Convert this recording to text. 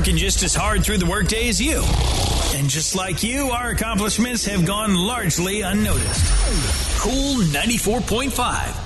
working just as hard through the workday as you. And just like you, our accomplishments have gone largely unnoticed. Cool 94.5.